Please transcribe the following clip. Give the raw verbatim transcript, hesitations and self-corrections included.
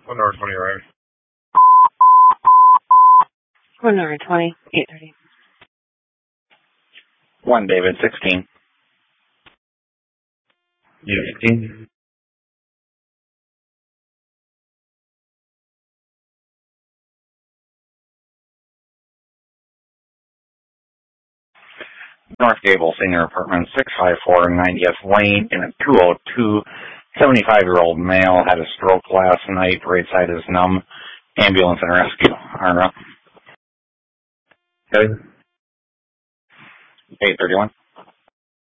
One hour twenty arrived. One hour twenty, eight thirty. One David, sixteen. Yeah, fifteen. North Gable Senior Apartment, six five four ninetieth Lane, in a two oh two, seventy-five-year-old male had a stroke last night. Right side is numb. Ambulance and rescue. Arno. Okay. eight thirty-one.